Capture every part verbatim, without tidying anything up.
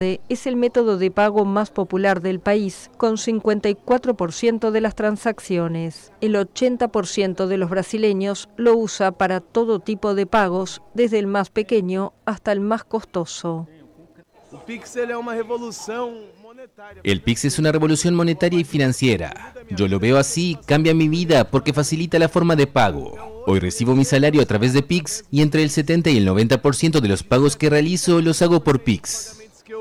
Es el método de pago más popular del país, con cincuenta y cuatro por ciento de las transacciones. El ochenta por ciento de los brasileños lo usa para todo tipo de pagos, desde el más pequeño hasta el más costoso. El Pix es una revolución monetaria y financiera. Yo lo veo así, cambia mi vida porque facilita la forma de pago. Hoy recibo mi salario a través de Pix y entre el setenta y el noventa por ciento de los pagos que realizo los hago por Pix.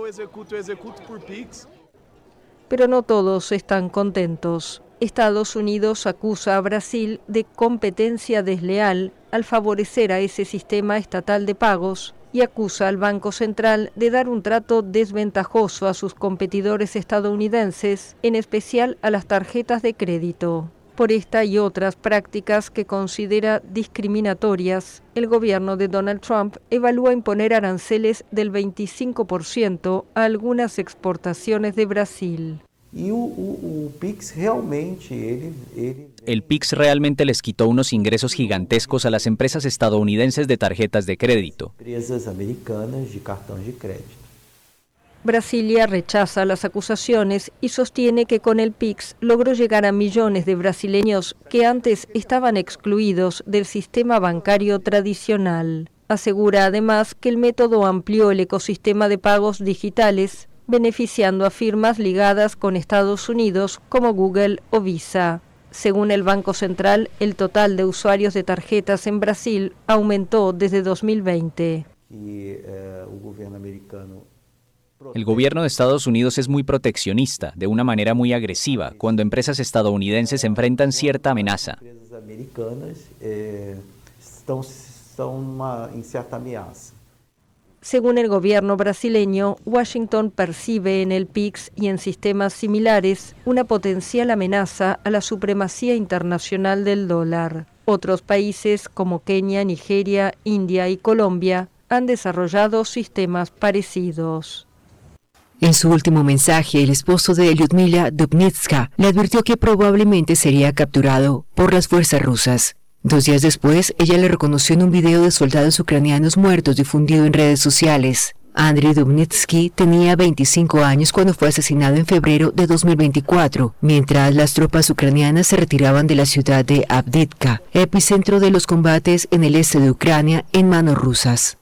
Pero no todos están contentos. Estados Unidos acusa a Brasil de competencia desleal al favorecer a ese sistema estatal de pagos y acusa al Banco Central de dar un trato desventajoso a sus competidores estadounidenses, en especial a las tarjetas de crédito. Por esta y otras prácticas que considera discriminatorias, el gobierno de Donald Trump evalúa imponer aranceles del veinticinco por ciento a algunas exportaciones de Brasil. El Pix realmente les quitó unos ingresos gigantescos a las empresas estadounidenses de tarjetas de crédito. Brasilia rechaza las acusaciones y sostiene que con el Pix logró llegar a millones de brasileños que antes estaban excluidos del sistema bancario tradicional. Asegura además que el método amplió el ecosistema de pagos digitales, beneficiando a firmas ligadas con Estados Unidos como Google o Visa. Según el Banco Central, el total de usuarios de tarjetas en Brasil aumentó desde dos mil veinte. El gobierno de Estados Unidos es muy proteccionista, de una manera muy agresiva, cuando empresas estadounidenses enfrentan cierta amenaza. Según el gobierno brasileño, Washington percibe en el Pix y en sistemas similares una potencial amenaza a la supremacía internacional del dólar. Otros países como Kenia, Nigeria, India y Colombia han desarrollado sistemas parecidos. En su último mensaje, el esposo de Lyudmila Dubnitska le advirtió que probablemente sería capturado por las fuerzas rusas. Dos días después, ella le reconoció en un video de soldados ucranianos muertos difundido en redes sociales. Andriy Dubnitsky tenía veinticinco años cuando fue asesinado en febrero de dos mil veinticuatro, mientras las tropas ucranianas se retiraban de la ciudad de Avdiivka, epicentro de los combates en el este de Ucrania, en manos rusas.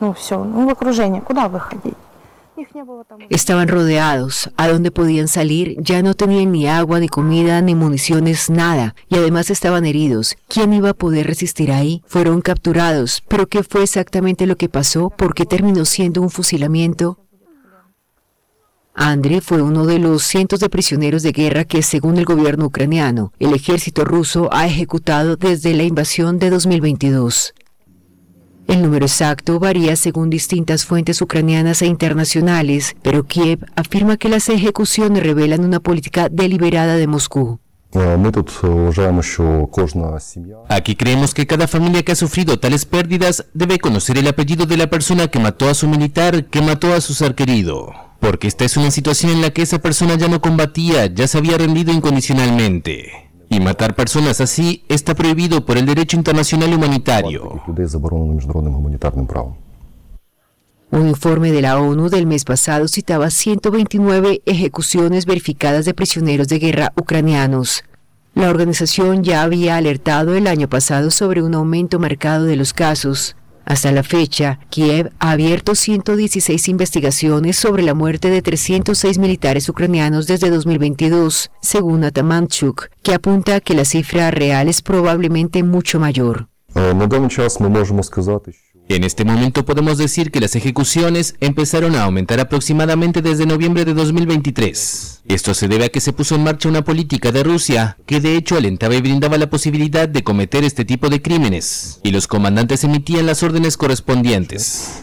Estaban rodeados. ¿A dónde podían salir? Ya no tenían ni agua, ni comida, ni municiones, nada. Y además estaban heridos. ¿Quién iba a poder resistir ahí? Fueron capturados. ¿Pero qué fue exactamente lo que pasó? ¿Por qué terminó siendo un fusilamiento? Andriy fue uno de los cientos de prisioneros de guerra que, según el gobierno ucraniano, el ejército ruso ha ejecutado desde la invasión de dos mil veintidós. El número exacto varía según distintas fuentes ucranianas e internacionales, pero Kiev afirma que las ejecuciones revelan una política deliberada de Moscú. Aquí creemos que cada familia que ha sufrido tales pérdidas debe conocer el apellido de la persona que mató a su militar, que mató a su ser querido. Porque esta es una situación en la que esa persona ya no combatía, ya se había rendido incondicionalmente. Y matar personas así está prohibido por el derecho internacional humanitario. Un informe de la ONU del mes pasado citaba ciento veintinueve ejecuciones verificadas de prisioneros de guerra ucranianos. La organización ya había alertado el año pasado sobre un aumento marcado de los casos. Hasta la fecha, Kiev ha abierto ciento dieciséis investigaciones sobre la muerte de trescientos seis militares ucranianos desde dos mil veintidós, según Atamanchuk, que apunta a que la cifra real es probablemente mucho mayor. En este momento podemos decir que las ejecuciones empezaron a aumentar aproximadamente desde noviembre de dos mil veintitrés. Esto se debe a que se puso en marcha una política de Rusia que de hecho alentaba y brindaba la posibilidad de cometer este tipo de crímenes, y los comandantes emitían las órdenes correspondientes.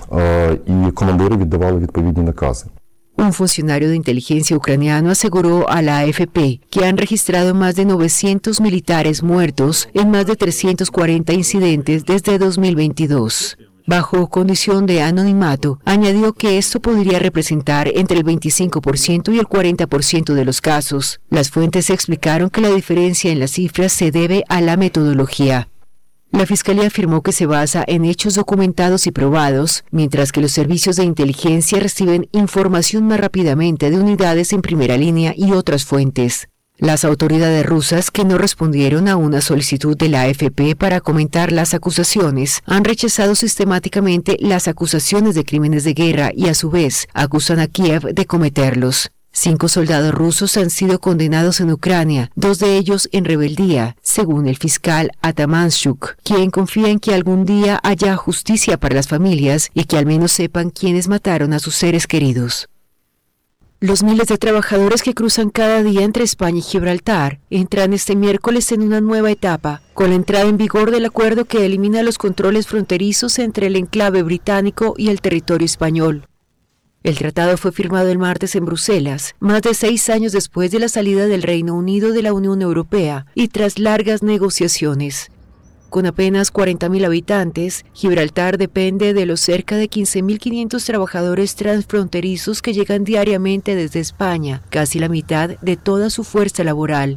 Un funcionario de inteligencia ucraniano aseguró a la A F P que han registrado más de novecientos militares muertos en más de trescientos cuarenta incidentes desde dos mil veintidós. Bajo condición de anonimato, añadió que esto podría representar entre el veinticinco por ciento y el cuarenta por ciento de los casos. Las fuentes explicaron que la diferencia en las cifras se debe a la metodología. La Fiscalía afirmó que se basa en hechos documentados y probados, mientras que los servicios de inteligencia reciben información más rápidamente de unidades en primera línea y otras fuentes. Las autoridades rusas, que no respondieron a una solicitud de la A F P para comentar las acusaciones, han rechazado sistemáticamente las acusaciones de crímenes de guerra y a su vez acusan a Kiev de cometerlos. Cinco soldados rusos han sido condenados en Ucrania, dos de ellos en rebeldía, según el fiscal Atamanchuk, quien confía en que algún día haya justicia para las familias y que al menos sepan quiénes mataron a sus seres queridos. Los miles de trabajadores que cruzan cada día entre España y Gibraltar entran este miércoles en una nueva etapa, con la entrada en vigor del acuerdo que elimina los controles fronterizos entre el enclave británico y el territorio español. El tratado fue firmado el martes en Bruselas, más de seis años después de la salida del Reino Unido de la Unión Europea y tras largas negociaciones. Con apenas cuarenta mil habitantes, Gibraltar depende de los cerca de quince mil quinientos trabajadores transfronterizos que llegan diariamente desde España, casi la mitad de toda su fuerza laboral.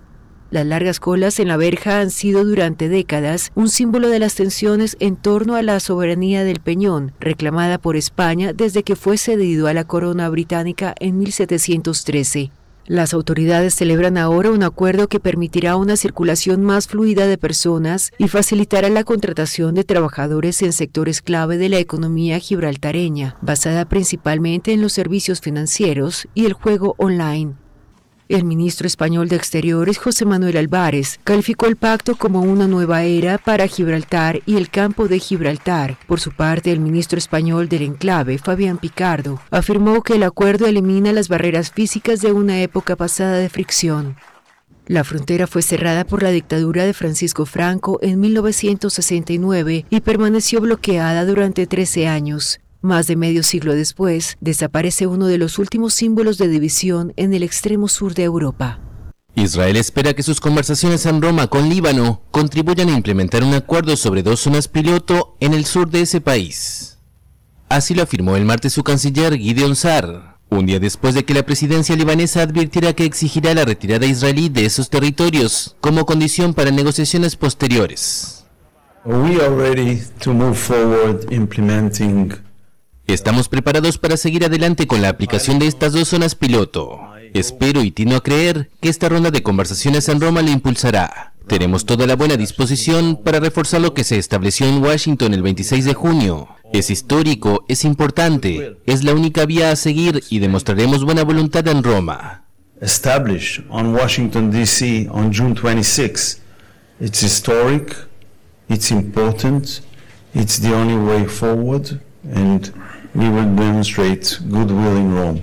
Las largas colas en la verja han sido durante décadas un símbolo de las tensiones en torno a la soberanía del Peñón, reclamada por España desde que fue cedido a la corona británica en mil setecientos trece. Las autoridades celebran ahora un acuerdo que permitirá una circulación más fluida de personas y facilitará la contratación de trabajadores en sectores clave de la economía gibraltareña, basada principalmente en los servicios financieros y el juego online. El ministro español de Exteriores, José Manuel Álvarez, calificó el pacto como una nueva era para Gibraltar y el campo de Gibraltar. Por su parte, el ministro español del enclave, Fabián Picardo, afirmó que el acuerdo elimina las barreras físicas de una época pasada de fricción. La frontera fue cerrada por la dictadura de Francisco Franco en mil novecientos sesenta y nueve y permaneció bloqueada durante trece años. Más de medio siglo después, desaparece uno de los últimos símbolos de división en el extremo sur de Europa. Israel espera que sus conversaciones en Roma con Líbano contribuyan a implementar un acuerdo sobre dos zonas piloto en el sur de ese país. Así lo afirmó el martes su canciller Gideon Sa'ar, un día después de que la presidencia libanesa advirtiera que exigirá la retirada israelí de esos territorios como condición para negociaciones posteriores. We are ready to move forward implementing Estamos preparados para seguir adelante con la aplicación de estas dos zonas piloto. Espero y tiendo a creer que esta ronda de conversaciones en Roma la impulsará. Tenemos toda la buena disposición para reforzar lo que se estableció en Washington el veintiséis de junio. Es histórico, es importante, es la única vía a seguir y demostraremos buena voluntad en Roma. Established on Washington D C on June twenty-sixth. It's historic, it's important, it's the only way forward, and we will demonstrate goodwill in Rome.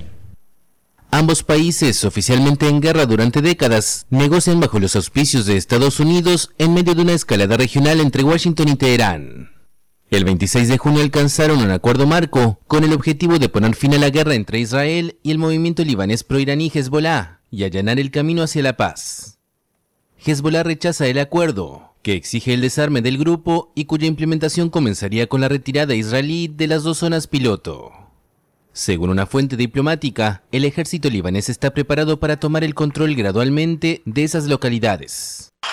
Ambos países, oficialmente en guerra durante décadas, negocian bajo los auspicios de Estados Unidos en medio de una escalada regional entre Washington y Teherán. El veintiséis de junio alcanzaron un acuerdo marco con el objetivo de poner fin a la guerra entre Israel y el movimiento libanés pro-iraní Hezbollah y allanar el camino hacia la paz. Hezbollah rechaza el acuerdo, que exige el desarme del grupo y cuya implementación comenzaría con la retirada israelí de las dos zonas piloto. Según una fuente diplomática, el ejército libanés está preparado para tomar el control gradualmente de esas localidades.